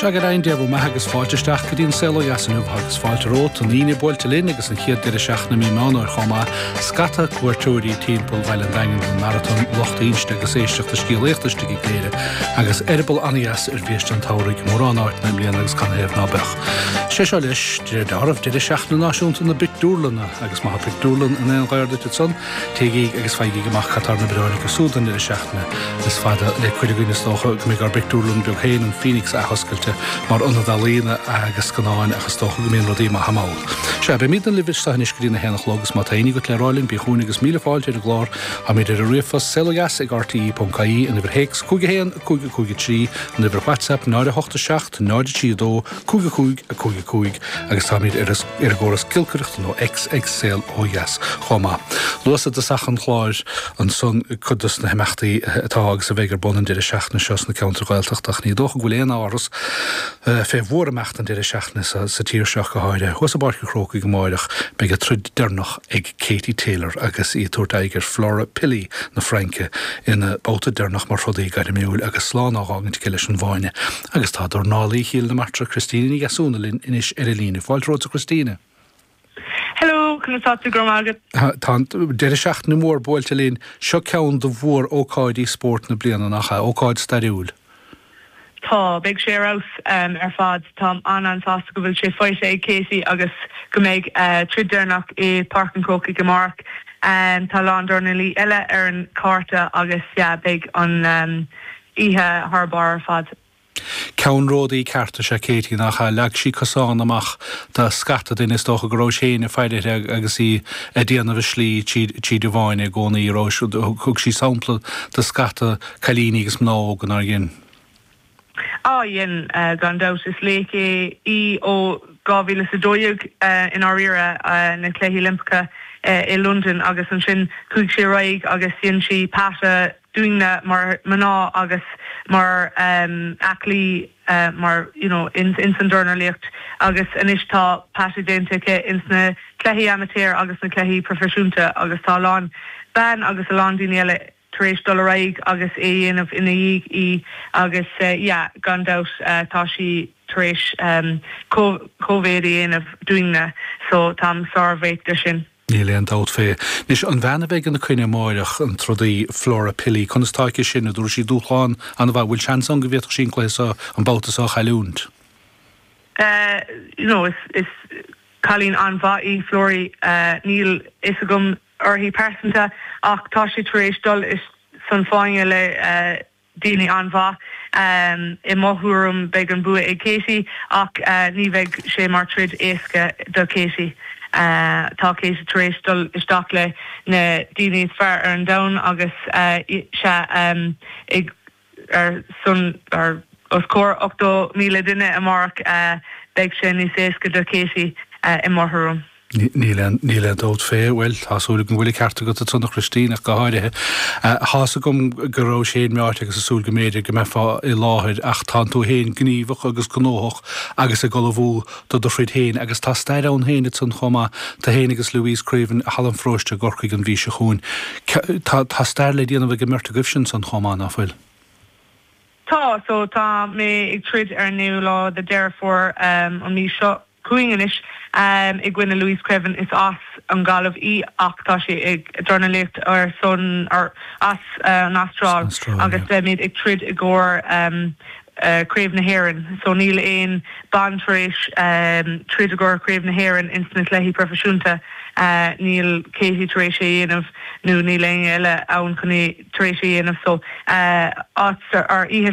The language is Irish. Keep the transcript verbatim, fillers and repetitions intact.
Se go ein deabh me agus fáilteisteach go dtíon selo jasanmh agus fáilte rót an líine builte linn agus an chiad de seachna mí mánar chomá scata cuairtúirí timppel bhil an dain an marathon lochtaínste agus éisteachta scíléachtaiste i léire agus erbal anías ar bhíist an táraigh mórránáit na bliana agus canhéamh nábech. sé seo leis de darmh de seachna náisiúnta na Bicdúrlanna agus má Bicdúrlan in an gáir de son teigh agus feigh goach chatar na breánig go súdan de seachna is fada le chuidirghoine tócha go mé gar Bicdúrlan beag héin an Phoenix a hoscailte mar anna dalína agus gonáin agus tócha go mbeon rodí má hamáil. Se be míad an livisteach is goína hénach logus má taoine go léráilinn bí chuúna agus míle fáilte a glár a mé idir a riomfas selogas ag R T E dot I E an idir héics cúige héan a cúige cúige trí an idir WhatsApp náide hochta seacht náide trí dó cúige cúig a cúige cúig agus tá míad ar a ggóras cilcaireachta nó X X L ó jas chomá. Luas a sachan chláir an son chudas na heimechtaí atá agus a bhéidir bonan de seachna seos na counter gáilteach ní dócha go léana áras fé bhór amecht an de seachna sa tír seach go háide. Chus a barca chróca go máireach be go trud dernach ag Katie Taylor agus í tuairta aiger Flora Pilley na Franke ina báta dernach mar chodaí gaidir miúil agus slán ágágan te leis an bháine. Agus tá dor nálaí híal na martra Christine í gasúnalinn inis ar a lína. Fáilt róta Christine. Hello, can I talk to Grandma? Tá de seach na mór bóilte lín seo ceann do bhór ócáidí sport na bliana nachcha ócáid stariúil. Tá big sé aus um, ar fad tá an an sásta go bhfuil sé foiise ag Casey agus go méid uh, tridernach i Park an Croca go Mark um, tá ládornalí eile ar an carta agus yeah, big an um, ihe harbar ar fad. Ceann ródaí carta sé Katie nach leag sí cosán amach tá scata duine is tócha go rás héine feidir agus í a déanamh slí tí do bháine gcóna í rás chug sí sampla tá scata chalíní agus mná gan ar gin. Á dhéan gan dat is léice í ó gáhíle sa dóiug in áíire na Cléithí Olympacha i London agus an sin chuig sé raig agus sin si pata dúine mar maná agus mar um, aclí uh, mar you know, in, in san dornarlíocht agus inis tá pata déntacha in sna Cléithí amateur agus na Cléithí profisiúnta agus tá lán ben agus a lán daoine eile taréis dul raig agus é dhéanamh ina dhéag í agus yeah, gan dat uh, tá sí taréis um, COVID dhéanamh dúine so tám sarvéit de sin. Níléon dát fé. Nis an bhena bheith an na cuine máireach an trodaí Flora Pilley chun istáice sin a dúir sí dúchláin an bheith bhfuil sean an go bhéach sin léisa an bátas á chailúnt. Uh, you know, is is Colleen an bhaí Flory uh, níl is a gum orthaí persanta ach tá sí taréis dul is san fáinge le uh, daoine an bha um, i mothúrum beag an bua ag Casey ach uh, ní bheith sé mar trid éasca do Casey. Uh, tá Casey taréis dul isteach le na daoine fear ar an domhan agus uh, se um, ag ar sun ar os cór ochtó míle duine amach uh, beag sé níos éasca do Casey uh, i mothúrum. Níle dót fé bhfuil hasúla an bhfuil carta go tunna Christine go háirithe. Hása gom goró sé meáte agus asúil go méidir go mefa i láthid ach tá tú héin gníomhach agus gnóthach agus a go bhú do do frid héin agus tá staid an héine san chomá tá héin agus Louise Craven a hallan fróiste gorcaig an bhí se chuún. Tá stair le díanamh go merta gibsin san chomá nachfuil. Tá so tá mé ag trid ar nu lá de therefore um, an mí seo cuainganis um, ag gwine Louise Craven is as an galamh í ach tá sé ag journalist ar son ar as uh, an astral agus yeah. Méid ag trid i gcóir um, uh, Craven na Héireann so níl éon bantaréis um, trid i gcóir Craven na Héireann in sna Cléithí profisiúnta uh, níl Katie taréis sé dhéanamh nó níl éon eile ann chuní taréis sé dhéanamh so uh, as ar ihe